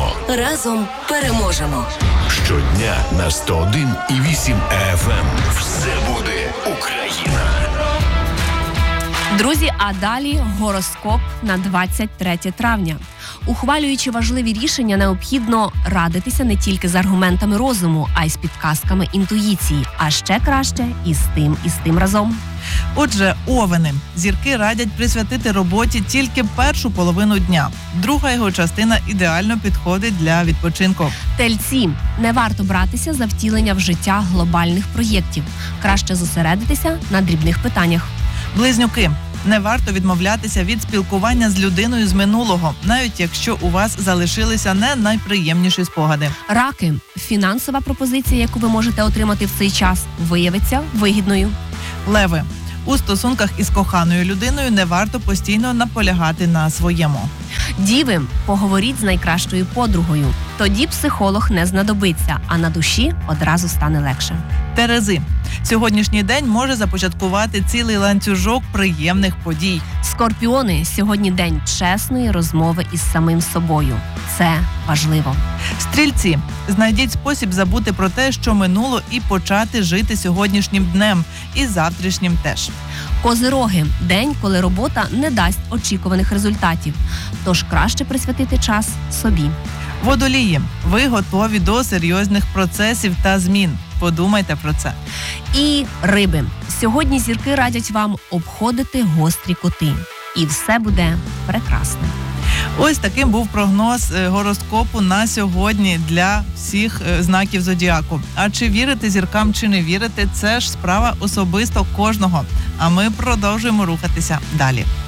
Разом переможемо. Щодня на 101,8 FM. Все буде Україна. Друзі, а далі гороскоп на 23 травня. Ухвалюючи важливі рішення, необхідно радитися не тільки з аргументами розуму, а й з підказками інтуїції. А ще краще і з тим разом. Отже, овени. Зірки радять присвятити роботі тільки першу половину дня. Друга його частина ідеально підходить для відпочинку. Тельці. Не варто братися за втілення в життя глобальних проєктів. Краще зосередитися на дрібних питаннях. Близнюки. Не варто відмовлятися від спілкування з людиною з минулого, навіть якщо у вас залишилися не найприємніші спогади. Раки. Фінансова пропозиція, яку ви можете отримати в цей час, виявиться вигідною. Леви. У стосунках із коханою людиною не варто постійно наполягати на своєму. Діви. Поговоріть з найкращою подругою. Тоді психолог не знадобиться, а на душі одразу стане легше. Терези. Сьогоднішній день може започаткувати цілий ланцюжок приємних подій. Скорпіони. Сьогодні день чесної розмови із самим собою. Це важливо. Стрільці. Знайдіть спосіб забути про те, що минуло, і почати жити сьогоднішнім днем. І завтрашнім теж. Козироги. День, коли робота не дасть очікуваних результатів. Тож краще присвятити час собі. Водолії. Ви готові до серйозних процесів та змін. Подумайте про це. І риби. Сьогодні зірки радять вам обходити гострі кути. І все буде прекрасно. Ось таким був прогноз гороскопу на сьогодні для всіх знаків зодіаку. А чи вірите зіркам, чи не вірите, це ж справа особисто кожного. А ми продовжуємо рухатися далі.